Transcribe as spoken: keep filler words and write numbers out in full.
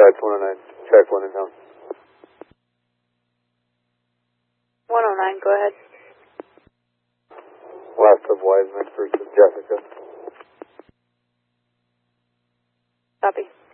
Dispatch one oh nine, check one in town. one oh nine, go ahead. West of Wiseman versus Jessica. Copy.